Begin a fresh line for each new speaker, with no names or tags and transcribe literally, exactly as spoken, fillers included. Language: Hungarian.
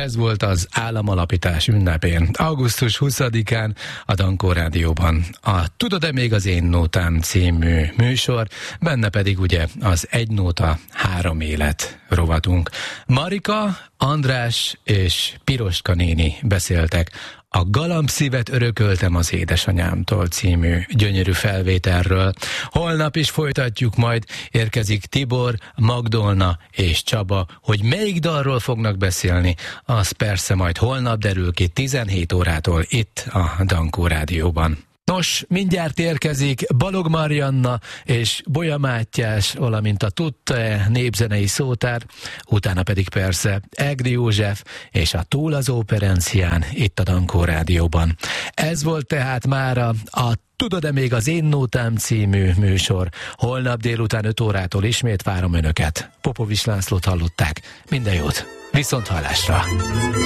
Ez volt az államalapítás ünnepén, augusztus huszadikán a Dankó Rádióban. A Tudod-e még az én nótám című műsor, benne pedig ugye az Egy nóta, három élet rovatunk. Marika, András és Piroska néni beszéltek a Galambszívet örököltem az édesanyámtól című gyönyörű felvételről. Holnap is folytatjuk, majd érkezik Tibor, Magdolna és Csaba, hogy melyik dalról fognak beszélni, az persze majd holnap derül ki tizenhét órától itt a Dankó Rádióban. Nos, mindjárt érkezik Balog Marianna és Bolya Mátyás, valamint a Tudta-e népzenei szótár, utána pedig persze Egri József és a Túl az Óperencián itt a Dankó Rádióban. Ez volt tehát mára a Tudod-e még az én nótám című műsor. Holnap délután öt órától ismét várom önöket. Popovics Lászlót hallották. Minden jót! Viszont hallásra!